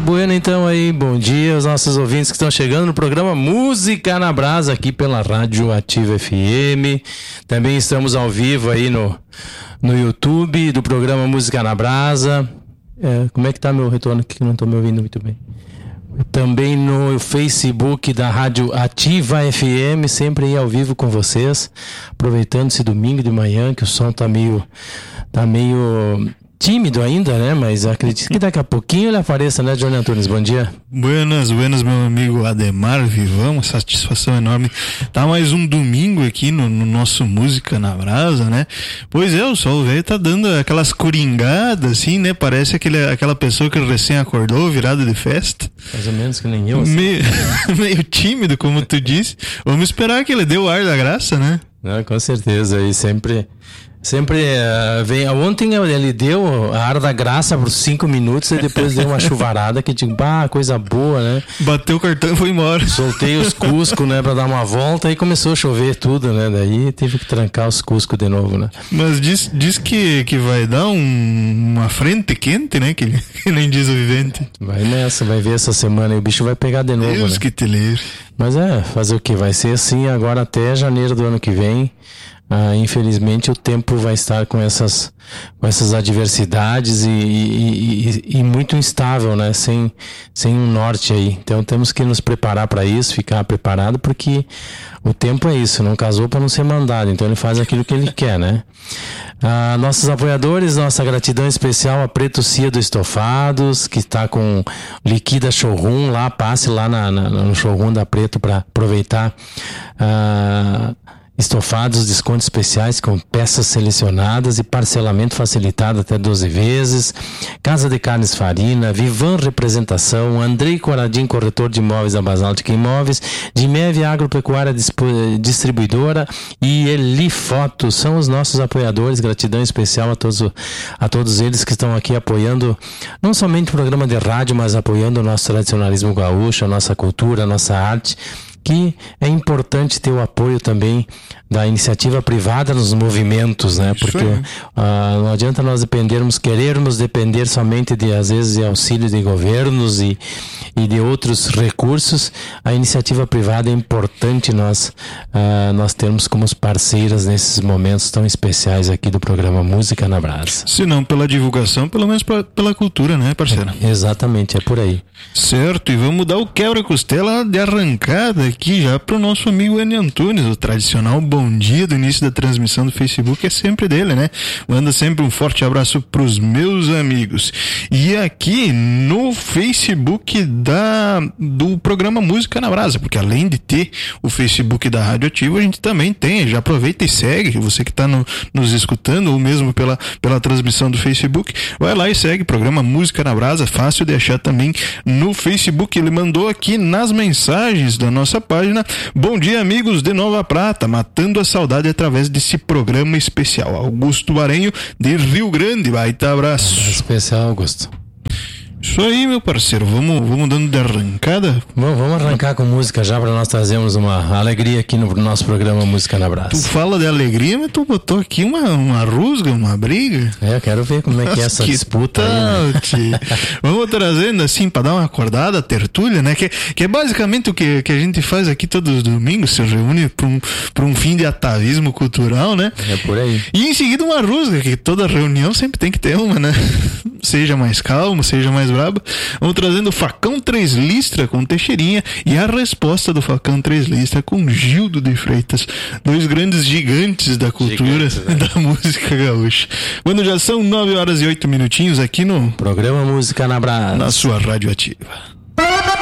Bueno, então aí, bom dia aos nossos ouvintes que estão chegando no programa Música na Brasa, aqui pela Rádio Ativa FM. Também estamos ao vivo aí no YouTube do programa Música na Brasa. Como é que tá meu retorno aqui, que não estou me ouvindo muito bem? Também no Facebook da Rádio Ativa FM, sempre aí ao vivo com vocês, aproveitando esse domingo de manhã, que o som tá meio tímido ainda, né? Mas acredito que daqui a pouquinho ele apareça, né, Johnny Antunes? Bom dia. Buenas, meu amigo Ademar Vivão, satisfação enorme. Tá mais um domingo aqui no nosso Música na Brasa, né? Pois é, o sol velho tá dando aquelas coringadas, assim, né? Parece aquela pessoa que recém acordou, virada de festa. Mais ou menos que nem eu. Assim. Meio tímido, como tu disse. Vamos esperar que ele dê o ar da graça, né? Não, com certeza, e sempre vem. Ontem ele deu a ar da graça por 5 minutos e depois deu uma chuvarada que tipo, coisa boa, né? Bateu o cartão e foi embora. Soltei os cuscos, né, pra dar uma volta e começou a chover tudo, né? Daí teve que trancar os cuscos de novo, né? Mas diz que vai dar uma frente quente, né? Que nem diz o vivente. Vai nessa, vai ver essa semana e o bicho vai pegar de novo, Deus, né? que te livre. Mas fazer o que? Vai ser assim agora até janeiro do ano que vem. Infelizmente o tempo vai estar com essas adversidades e muito instável, né? Sem um norte aí. Então temos que nos preparar para isso, ficar preparado, porque o tempo é isso, não casou para não ser mandado, então ele faz aquilo que ele quer, né? Nossos apoiadores, nossa gratidão especial a Preto Cia do Estofados, que está com Liquida Showroom lá, passe lá no showroom da Preto para aproveitar estofados, descontos especiais com peças selecionadas e parcelamento facilitado até 12 vezes. Casa de Carnes Farina, Vivan Representação, Andrei Coradim, corretor de imóveis da Basáltica Imóveis, Dimev Agropecuária Distribuidora e Eli Foto são os nossos apoiadores. Gratidão especial a todos eles que estão aqui apoiando não somente o programa de rádio, mas apoiando o nosso tradicionalismo gaúcho, a nossa cultura, a nossa arte, que é importante ter o apoio também da iniciativa privada nos movimentos, né? Porque não adianta nós querermos depender somente às vezes de auxílio de governos e de outros recursos. A iniciativa privada é importante nós termos como parceiras nesses momentos tão especiais aqui do programa Música na Brasa. Se não pela divulgação, pelo menos pela cultura, né, parceiro? Exatamente, é por aí. Certo, e vamos dar o quebra-costela de arrancada aqui já pro nosso amigo Enio Antunes, o tradicional bom dia do início da transmissão do Facebook é sempre dele, né? Manda sempre um forte abraço pros meus amigos. E aqui no Facebook do programa Música na Brasa, porque além de ter o Facebook da Rádio Ativa, a gente também tem, já aproveita e segue, você que tá nos escutando, ou mesmo pela transmissão do Facebook, vai lá e segue o programa Música na Brasa, fácil de achar também no Facebook. Ele mandou aqui nas mensagens da nossa página: bom dia, amigos de Nova Prata, matando a saudade através desse programa especial. Augusto Barenho, de Rio Grande, baita abraço. Especial, Augusto. Isso aí, meu parceiro, vamos dando de arrancada? Vamos arrancar com música já para nós trazermos uma alegria aqui no nosso programa Música na Brasa. Tu fala de alegria, mas tu botou aqui uma rusga, uma briga. Eu quero ver como é que é essa disputa aí, né? Vamos trazendo assim para dar uma acordada, tertúlia, né? Que é basicamente o que a gente faz aqui todos os domingos, se reúne para um fim de atavismo cultural, né? É por aí. E em seguida uma rusga, que toda reunião sempre tem que ter uma, né? Seja mais calmo, seja mais braba. Vamos trazendo o Facão 3 Listra com Teixeirinha e a resposta do Facão 3 Listra com Gildo de Freitas, dois grandes gigantes da cultura, da música gaúcha. Quando já são 9h08 aqui no programa Música na Brasa, na sua Rádio Ativa.